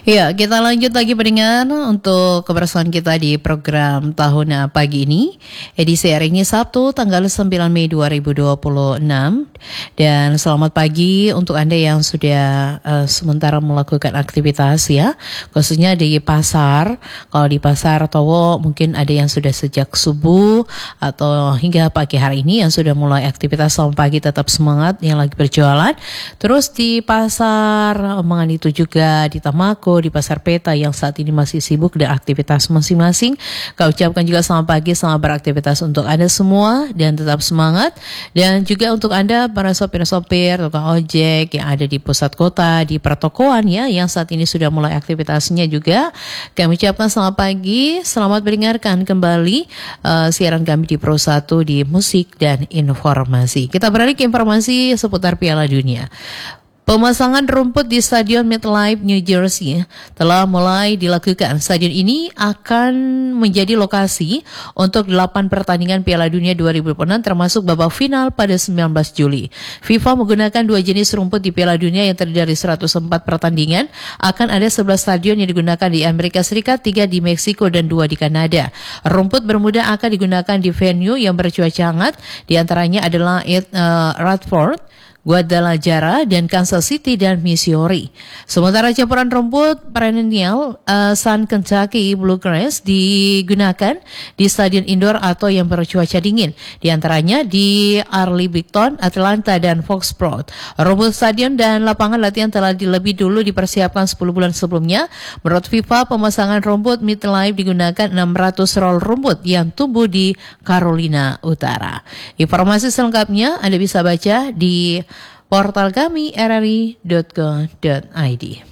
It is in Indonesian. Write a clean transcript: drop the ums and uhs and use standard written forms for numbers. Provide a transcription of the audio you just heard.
Ya, kita lanjut lagi pendengar untuk kebersamaan kita di program Tahun Pagi ini. Edisi hari ini Sabtu tanggal 9 Mei 2026. Dan selamat pagi untuk Anda yang sudah sementara melakukan aktivitas ya. Khususnya di pasar. Kalau di pasar Towo mungkin ada yang sudah sejak subuh atau hingga pagi hari ini yang sudah mulai aktivitas. Selamat pagi, tetap semangat yang lagi berjualan. Terus di pasar Mangan itu juga di Tamako, di Pasar Peta yang saat ini masih sibuk dengan aktivitas masing-masing. Kau ucapkan juga selamat pagi, selamat beraktivitas untuk Anda semua dan tetap semangat. Dan juga untuk Anda para sopir-sopir, tukang ojek yang ada di pusat kota, di pertokoan ya, yang saat ini sudah mulai aktivitasnya juga. Kami ucapkan selamat pagi, selamat mendengarkan kembali siaran kami di Pro 1 di musik dan informasi. Kita beralih ke informasi seputar Piala Dunia. Pemasangan rumput di Stadion MetLife New Jersey telah mulai dilakukan. Stadion ini akan menjadi lokasi untuk 8 pertandingan Piala Dunia 2026 termasuk babak final pada 19 Juli. FIFA menggunakan 2 jenis rumput di Piala Dunia yang terdiri dari 104 pertandingan. Akan ada 11 stadion yang digunakan di Amerika Serikat, 3 di Meksiko dan 2 di Kanada. Rumput bermuda akan digunakan di venue yang bercuaca hangat, di antaranya adalah Radford, Guadalajara, dan Kansas City dan Missouri. Sementara campuran rumput perennial Sun Kentucky Bluegrass digunakan di stadion indoor atau yang bercuaca dingin, di antaranya di Arlington, Atlanta, dan Foxborough. Rumput stadion dan lapangan latihan telah lebih dulu dipersiapkan 10 bulan sebelumnya. Menurut FIFA, pemasangan rumput MetLife digunakan 600 roll rumput yang tumbuh di Carolina Utara. Informasi selengkapnya Anda bisa baca di portal kami rri.co.id.